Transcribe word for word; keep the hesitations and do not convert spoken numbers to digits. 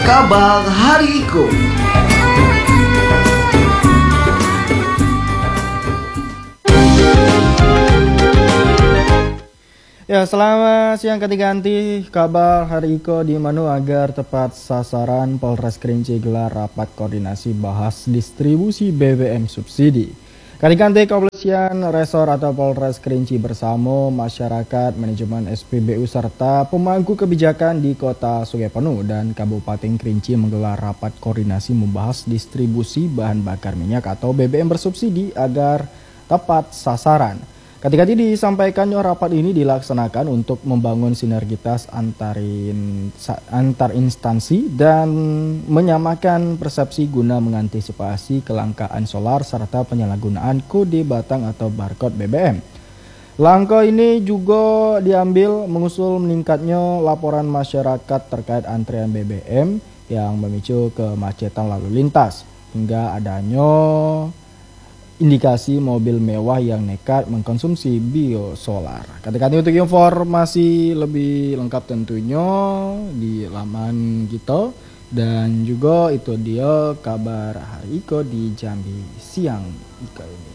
Kabar Hari Iko. Ya, selamat siang ganti-ganti. Kabar Hari Iko di Manu agar tepat sasaran. Polres Kerinci gelar rapat koordinasi bahas distribusi B B M subsidi. Ganti-ganti Kepolisian Resor atau Polres Kerinci bersama masyarakat, manajemen S P B U serta pemangku kebijakan di Kota Sungai Penuh dan Kabupaten Kerinci menggelar rapat koordinasi membahas distribusi bahan bakar minyak atau B B M bersubsidi agar tepat sasaran. Ketika disampaikannya rapat ini dilaksanakan untuk membangun sinergitas antarin, antar instansi dan menyamakan persepsi guna mengantisipasi kelangkaan solar serta penyalahgunaan kode batang atau barcode B B M. Langkah ini juga diambil mengusul meningkatnya laporan masyarakat terkait antrean B B M yang memicu kemacetan lalu lintas hingga adanya indikasi mobil mewah yang nekat mengkonsumsi biosolar. Kata-kata untuk informasi lebih lengkap tentunya di laman kita dan juga itu dia kabar Hari Iko di Jambi siang Iko ini.